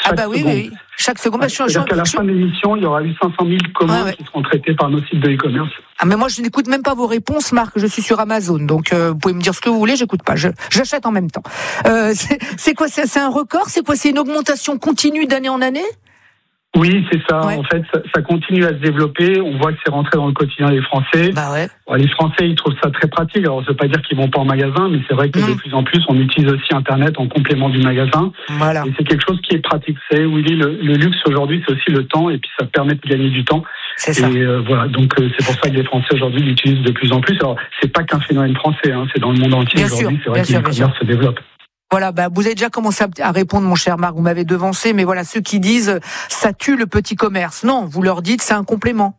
chaque seconde. Oui. Chaque seconde. C'est-à-dire qu'à la fin de l'émission, il y aura eu 500 000 commandes qui seront traitées par nos sites de e-commerce. Ah, mais moi, je n'écoute même pas vos réponses, Marc. Je suis sur Amazon. Donc, vous pouvez me dire ce que vous voulez, j'écoute pas. J'achète en même temps. C'est quoi? C'est un record? C'est quoi? C'est une augmentation continue d'année en année? Oui, c'est ça. En fait, ça continue à se développer. On voit que c'est rentré dans le quotidien des Français. Les Français, ils trouvent ça très pratique. Alors, ça veut pas dire qu'ils vont pas en magasin, mais c'est vrai que de plus en plus, on utilise aussi Internet en complément du magasin. Et c'est quelque chose qui est pratique. Vous savez, Willy, le luxe aujourd'hui, c'est aussi le temps, et puis ça permet de gagner du temps. C'est ça. Et voilà. Donc, c'est pour ça que les Français aujourd'hui l'utilisent de plus en plus. Alors, c'est pas qu'un phénomène français, hein. C'est dans le monde entier aujourd'hui. C'est vrai que l'e-commerce se développe. Voilà, vous avez déjà commencé à répondre, mon cher Marc, vous m'avez devancé, mais voilà, ceux qui disent ça tue le petit commerce. Non, vous leur dites c'est un complément.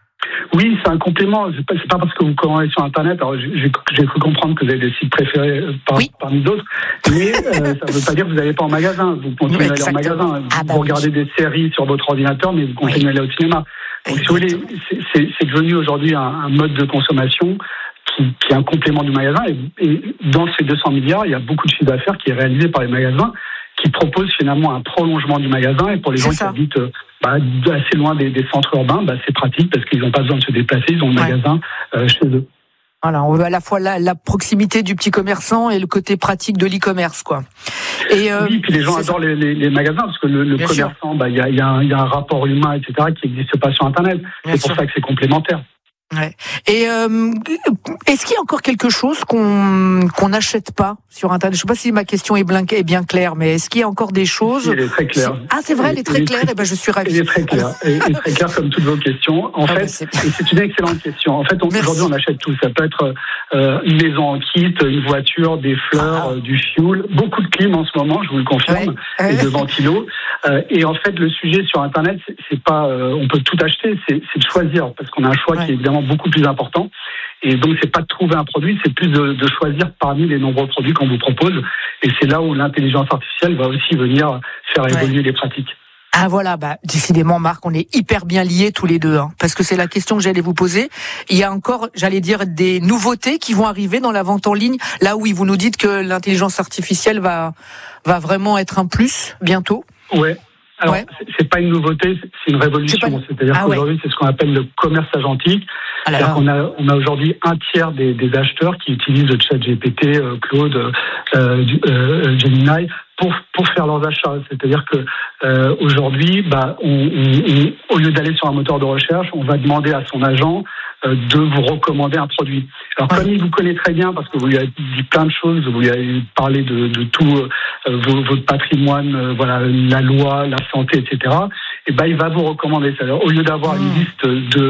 Oui, c'est un complément. C'est pas parce que vous commandez sur Internet. Alors, j'ai cru comprendre que vous avez des sites préférés parmi d'autres, mais ça ne veut pas dire que vous n'allez pas en magasin. Vous continuez à aller en magasin. Vous regardez des séries sur votre ordinateur, mais vous continuez à aller au cinéma. Donc, si vous voulez, c'est devenu aujourd'hui un mode de consommation qui est un complément du magasin. Et dans ces 200 milliards, il y a beaucoup de chiffre d'affaires qui est réalisé par les magasins, qui proposent finalement un prolongement du magasin. Et pour les gens qui habitent assez loin des centres urbains, c'est pratique parce qu'ils n'ont pas besoin de se déplacer, ils ont le magasin chez eux. Voilà, on veut à la fois la proximité du petit commerçant et le côté pratique de l'e-commerce, quoi. Oui, puis les gens adorent les magasins parce que le commerçant, il y a un rapport humain, etc., qui n'existe pas sur Internet. C'est pour ça que c'est complémentaire. Ouais. Et est-ce qu'il y a encore quelque chose qu'on n'achète pas sur Internet? Je ne sais pas si ma question est bien claire, mais est-ce qu'il y a encore des choses? Elle est très claire. Ah, c'est vrai, elle est très claire. Je suis ravie. Elle est très claire. Elle est très claire comme toutes vos questions. En fait, c'est une excellente question. En fait, aujourd'hui, on achète tout. Ça peut être une maison en kit, une voiture, des fleurs, du fioul, beaucoup de clim en ce moment, je vous le confirme, et de ventilos. Et en fait, le sujet sur Internet, c'est pas, on peut tout acheter, c'est de choisir, parce qu'on a un choix qui est évidemment beaucoup plus important. Et donc, c'est pas de trouver un produit, c'est plus de choisir parmi les nombreux produits qu'on vous propose. Et c'est là où l'intelligence artificielle va aussi venir faire évoluer les pratiques. Ah voilà, décidément Marc, on est hyper bien liés tous les deux, hein, parce que c'est la question que j'allais vous poser. Il y a encore, j'allais dire, des nouveautés qui vont arriver dans la vente en ligne, là où vous nous dites que l'intelligence artificielle va vraiment être un plus bientôt. Ouais. Alors, c'est pas une nouveauté, c'est une révolution. C'est-à-dire qu'aujourd'hui, c'est ce qu'on appelle le commerce agentique. C'est-à-dire qu'on a aujourd'hui un tiers des acheteurs qui utilisent le ChatGPT, Claude, Gemini pour faire leurs achats. C'est-à-dire que aujourd'hui, au lieu d'aller sur un moteur de recherche, on va demander à son agent de vous recommander un produit. Alors comme il vous connaît très bien, parce que vous lui avez dit plein de choses, vous lui avez parlé de tout votre patrimoine, la loi, la santé, etc. Et il va vous recommander ça. Alors, au lieu d'avoir une liste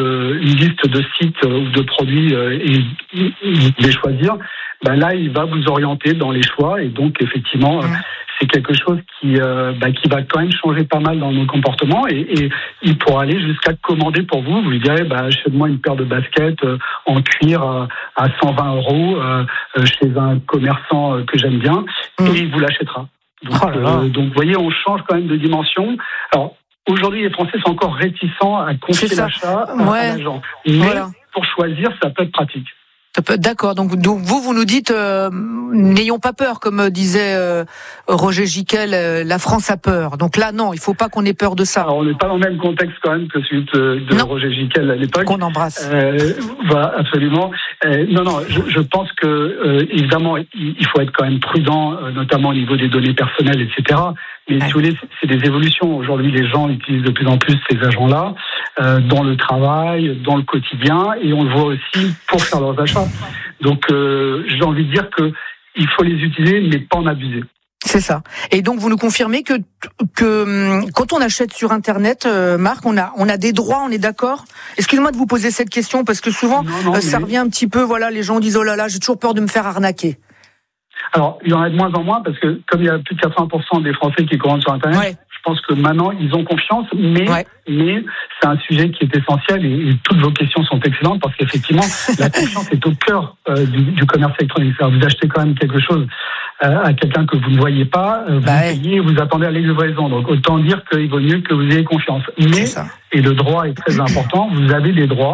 de sites ou de produits et les choisir, là il va vous orienter dans les choix et donc effectivement c'est quelque chose qui va quand même changer pas mal dans nos comportements et il pourra aller jusqu'à commander pour vous. Vous lui direz achète-moi une paire de baskets en cuir à 120 € chez un commerçant que j'aime bien et il vous l'achètera. Donc vous voyez, on change quand même de dimension. Alors aujourd'hui les Français sont encore réticents à confier l'achat à l'agent. Mais pour choisir, ça peut être pratique. D'accord, donc vous nous dites n'ayons pas peur, comme disait Roger Giquel, la France a peur. Donc là non, il faut pas qu'on ait peur de ça. Alors, on n'est pas dans le même contexte quand même que celui de Roger Giquel à l'époque. Qu'on embrasse. Absolument. Je pense que évidemment il faut être quand même prudent, notamment au niveau des données personnelles, etc. Mais si vous voulez, c'est des évolutions. Aujourd'hui, les gens utilisent de plus en plus ces agents-là dans le travail, dans le quotidien, et on le voit aussi pour faire leurs achats. Donc, j'ai envie de dire que il faut les utiliser, mais pas en abuser. C'est ça. Et donc, vous nous confirmez que quand on achète sur Internet, Marc, on a des droits, on est d'accord? Excusez-moi de vous poser cette question, parce que souvent, ça revient un petit peu, les gens disent, oh là là, j'ai toujours peur de me faire arnaquer. Alors, il y en a de moins en moins, parce que comme il y a plus de 80% des Français qui commandent sur Internet, je pense que maintenant, ils ont confiance, mais c'est un sujet qui est essentiel et toutes vos questions sont excellentes, parce qu'effectivement, la confiance est au cœur du commerce électronique. Alors, vous achetez quand même quelque chose à quelqu'un que vous ne voyez pas, vous payez, vous attendez à la livraison. Donc, autant dire qu'il vaut mieux que vous ayez confiance. Mais, et le droit est très important, vous avez des droits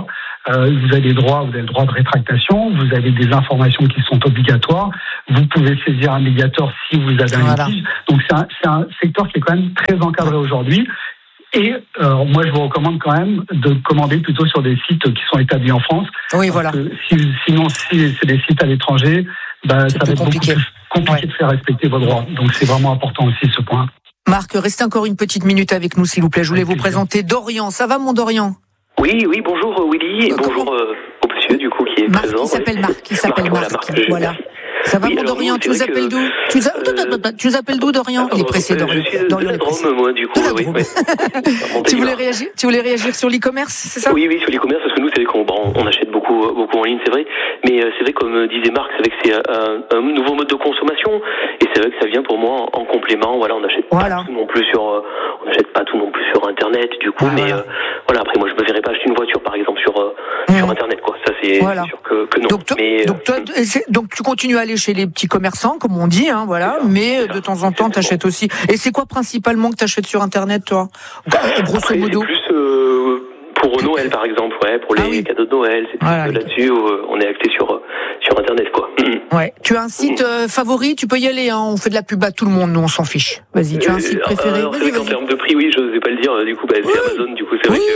vous avez le droit de rétractation, vous avez des informations qui sont obligatoires, vous pouvez saisir un médiateur si vous avez un litige. Donc c'est un secteur qui est quand même très encadré aujourd'hui. Et moi, je vous recommande quand même de commander plutôt sur des sites qui sont établis en France. Oui, voilà. Sinon, si c'est des sites à l'étranger, ça va être compliqué. Beaucoup plus compliqué de faire respecter vos droits. Donc, c'est vraiment important aussi ce point. Marc, restez encore une petite minute avec nous, s'il vous plaît. Je voulais vous présenter Dorian. Ça va, mon Dorian ? Oui, bonjour Willy, et bonjour au monsieur, du coup, qui est Marc, présent. Il s'appelle Marc. Voilà. Ça va, mon Dorian, tu nous appelles d'où ? Tu nous appelles d'où, Dorian ? Il est pressé, Dorian. Je suis de la Drôme, moi, du coup. Oui. Tu voulais réagir sur l'e-commerce, c'est ça ? Oui, sur l'e-commerce, parce que nous, c'est vrai qu'on achète beaucoup en ligne, c'est vrai. Mais c'est vrai, comme disait Marc, c'est vrai que c'est un nouveau mode de consommation. Et c'est vrai que ça vient pour moi en complément. Voilà, on n'achète pas tout non plus sur Internet, du coup. Mais voilà, après, moi, je me verrais pas acheter une voiture, par exemple, sur Internet, quoi. Ça, c'est sûr que non. Donc, tu continues à aller chez les petits commerçants, comme on dit, mais de temps en temps, t'achètes aussi. Et c'est quoi principalement que t'achètes sur Internet, toi ? Grosso modo. Plus pour Noël, par exemple, pour les cadeaux de Noël, c'est là-dessus où on est acté sur Internet, quoi. Ouais. Tu as un site favori ? Tu peux y aller, on fait de la pub à tout le monde, nous on s'en fiche. Vas-y, tu as un site préféré ? C'est vrai qu'en termes de prix, je n'osais pas le dire, du coup, c'est Amazon, du coup, c'est vrai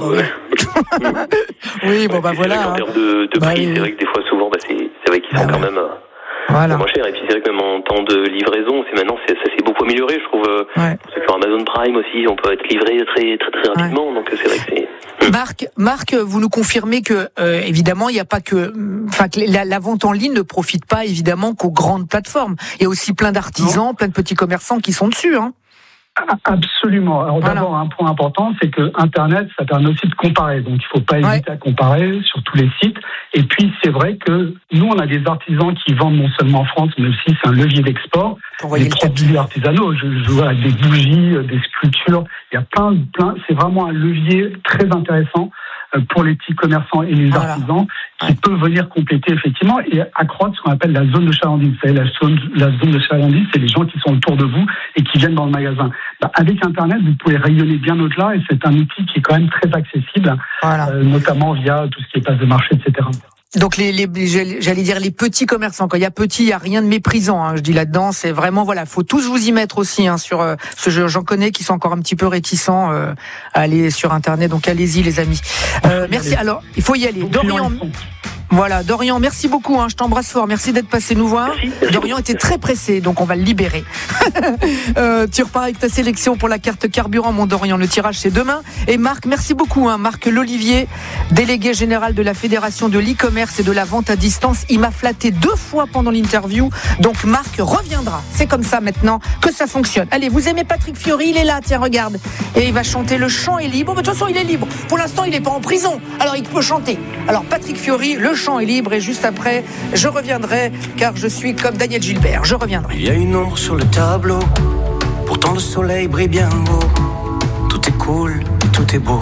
que... Oui, voilà. En termes de prix, c'est vrai que des fois, souvent, c'est vrai qu'ils sont quand même... moins cher, et puis c'est vrai que même en temps de livraison, ça s'est beaucoup amélioré, je trouve. Sur Amazon Prime aussi, on peut être livré très très très rapidement, donc c'est vrai que c'est... Marc, vous nous confirmez que évidemment il n'y a pas que, la vente en ligne ne profite pas évidemment qu'aux grandes plateformes. Il y a aussi plein d'artisans, plein de petits commerçants qui sont dessus, Absolument. Alors d'abord, un point important, c'est que Internet, ça permet aussi de comparer. Donc il ne faut pas hésiter à comparer sur tous les sites. Et puis c'est vrai que nous, on a des artisans qui vendent non seulement en France, mais aussi c'est un levier d'export. Des produits artisanaux, je vois des bougies, des sculptures. Il y a plein. C'est vraiment un levier très intéressant pour les petits commerçants et les artisans qui peuvent venir compléter effectivement et accroître ce qu'on appelle la zone de chalandise. Vous savez, la zone de chalandise, c'est les gens qui sont autour de vous et qui viennent dans le magasin. Avec Internet, vous pouvez rayonner bien au-delà et c'est un outil qui est quand même très accessible, notamment via tout ce qui est place de marché, etc. Donc j'allais dire les petits commerçants. Quand il y a petit, il y a rien de méprisant. Je dis là-dedans, c'est vraiment faut tous vous y mettre aussi sur ce jeu. J'en connais qui sont encore un petit peu réticents à aller sur Internet. Donc allez-y les amis. Merci. Alors il faut y aller. Dorian, merci beaucoup. Je t'embrasse fort. Merci d'être passé nous voir. Merci. Dorian était très pressé, donc on va le libérer. Tu repars avec ta sélection pour la carte carburant, mon Dorian. Le tirage, c'est demain. Et Marc, merci beaucoup. Marc Lolivier, délégué général de la Fédération de l'e-commerce et de la vente à distance. Il m'a flatté 2 fois pendant l'interview. Donc Marc reviendra. C'est comme ça maintenant que ça fonctionne. Allez, vous aimez Patrick Fiori ? Il est là, tiens, regarde. Et il va chanter Le chant est libre. Mais de toute façon, il est libre. Pour l'instant, il n'est pas en prison. Alors, il peut chanter. Alors, Patrick Fiori, Le chant est libre. Et juste après, je reviendrai, car je suis comme Daniel Gilbert. Je reviendrai. Il y a une ombre sur le tableau. Pourtant, le soleil brille bien haut. Tout est cool, tout est beau.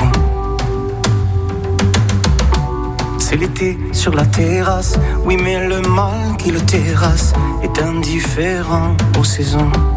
C'est l'été sur la terrasse. Oui, mais le mal qui le terrasse est indifférent aux saisons.